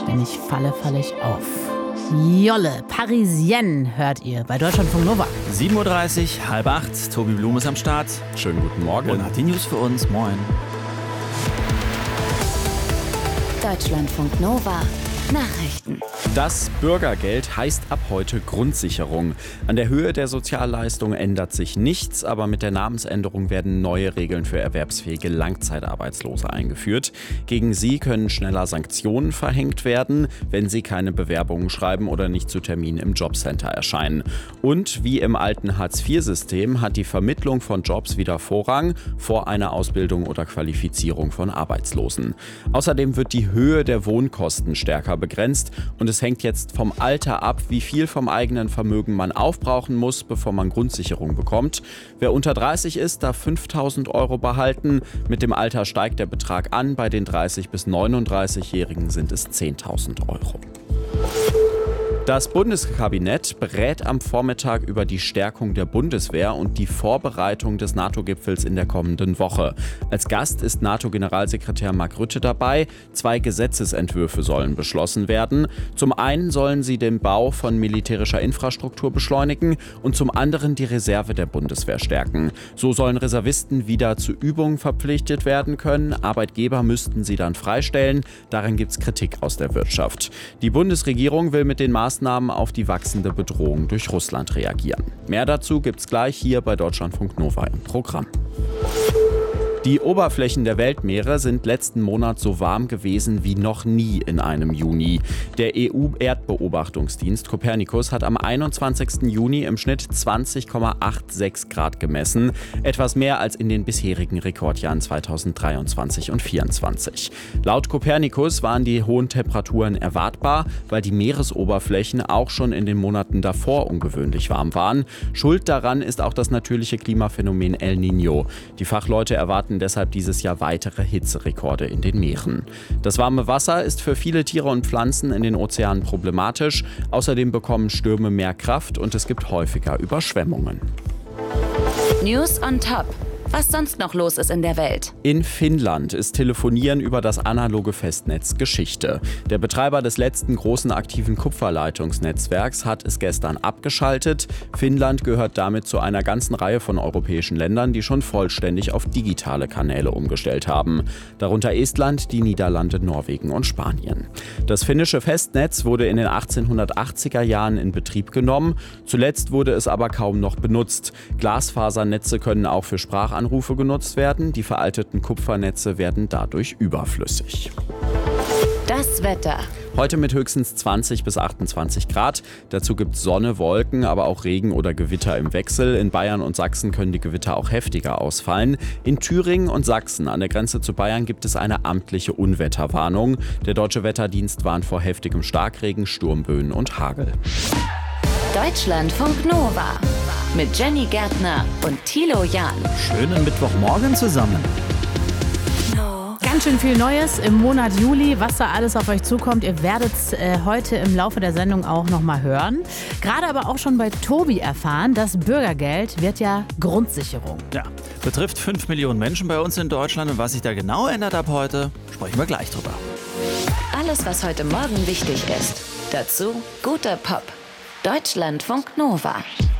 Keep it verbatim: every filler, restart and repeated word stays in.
Wenn ich falle, falle ich auf. Jolle, Parisienne hört ihr bei Deutschlandfunk Nova. sieben Uhr dreißig, halb acht, Tobi Blum ist am Start. Schönen guten Morgen. Und hat die News für uns. Moin. Deutschlandfunk Nova. Nachrichten. Das Bürgergeld heißt ab heute Grundsicherung. An der Höhe der Sozialleistung ändert sich nichts, aber mit der Namensänderung werden neue Regeln für erwerbsfähige Langzeitarbeitslose eingeführt. Gegen sie können schneller Sanktionen verhängt werden, wenn sie keine Bewerbungen schreiben oder nicht zu Terminen im Jobcenter erscheinen. Und wie im alten Hartz vier System hat die Vermittlung von Jobs wieder Vorrang vor einer Ausbildung oder Qualifizierung von Arbeitslosen. Außerdem wird die Höhe der Wohnkosten stärker begrenzt und es hängt jetzt vom Alter ab, wie viel vom eigenen Vermögen man aufbrauchen muss, bevor man Grundsicherung bekommt. Wer unter dreißig ist, darf fünftausend Euro behalten. Mit dem Alter steigt der Betrag an. Bei den dreißig- bis neununddreißigjährigen sind es zehntausend Euro. Das Bundeskabinett berät am Vormittag über die Stärkung der Bundeswehr und die Vorbereitung des NATO-Gipfels in der kommenden Woche. Als Gast ist NATO-Generalsekretär Mark Rutte dabei. Zwei Gesetzesentwürfe sollen beschlossen werden. Zum einen sollen sie den Bau von militärischer Infrastruktur beschleunigen und zum anderen die Reserve der Bundeswehr stärken. So sollen Reservisten wieder zu Übungen verpflichtet werden können. Arbeitgeber müssten sie dann freistellen. Daran gibt es Kritik aus der Wirtschaft. Die Bundesregierung will mit den Maßnahmen auf die wachsende Bedrohung durch Russland reagieren. Mehr dazu gibt's gleich hier bei Deutschlandfunk Nova im Programm. Die Oberflächen der Weltmeere sind letzten Monat so warm gewesen wie noch nie in einem Juni. Der E U-Erdbeobachtungsdienst Copernicus hat am einundzwanzigsten Juni im Schnitt zwanzig Komma sechsundachtzig Grad gemessen, etwas mehr als in den bisherigen Rekordjahren zweitausenddreiundzwanzig und zweitausendvierundzwanzig. Laut Copernicus waren die hohen Temperaturen erwartbar, weil die Meeresoberflächen auch schon in den Monaten davor ungewöhnlich warm waren. Schuld daran ist auch das natürliche Klimaphänomen El Niño. Die Fachleute erwarten deshalb dieses Jahr weitere Hitzerekorde in den Meeren. Das warme Wasser ist für viele Tiere und Pflanzen in den Ozeanen problematisch. Außerdem bekommen Stürme mehr Kraft und es gibt häufiger Überschwemmungen. News on Top. Was sonst noch los ist in der Welt. In Finnland ist Telefonieren über das analoge Festnetz Geschichte. Der Betreiber des letzten großen aktiven Kupferleitungsnetzwerks hat es gestern abgeschaltet. Finnland gehört damit zu einer ganzen Reihe von europäischen Ländern, die schon vollständig auf digitale Kanäle umgestellt haben. Darunter Estland, die Niederlande, Norwegen und Spanien. Das finnische Festnetz wurde in den achtzehnhundertachtziger Jahren in Betrieb genommen. Zuletzt wurde es aber kaum noch benutzt. Glasfasernetze können auch für Sprachanrufe Anrufe genutzt werden. Die veralteten Kupfernetze werden dadurch überflüssig. Das Wetter. Heute mit höchstens zwanzig bis achtundzwanzig Grad. Dazu gibt es Sonne, Wolken, aber auch Regen oder Gewitter im Wechsel. In Bayern und Sachsen können die Gewitter auch heftiger ausfallen. In Thüringen und Sachsen an der Grenze zu Bayern gibt es eine amtliche Unwetterwarnung. Der Deutsche Wetterdienst warnt vor heftigem Starkregen, Sturmböen und Hagel. Deutschlandfunk Nova. Mit Jenny Gärtner und Thilo Jahn. Schönen Mittwochmorgen zusammen. Ganz schön viel Neues im Monat Juli, was da alles auf euch zukommt. Ihr werdet es äh, heute im Laufe der Sendung auch nochmal hören. Gerade aber auch schon bei Tobi erfahren, das Bürgergeld wird ja Grundsicherung. Ja, betrifft fünf Millionen Menschen bei uns in Deutschland. Und was sich da genau ändert ab heute, sprechen wir gleich drüber. Alles, was heute Morgen wichtig ist. Dazu guter Pop. Deutschlandfunk Nova.